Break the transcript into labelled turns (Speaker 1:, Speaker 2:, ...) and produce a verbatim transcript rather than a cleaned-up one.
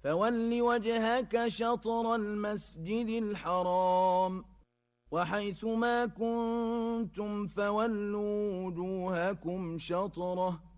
Speaker 1: فول وجهك شطر المسجد الحرام وحيث ما كنتم فولوا وجوهكم شطره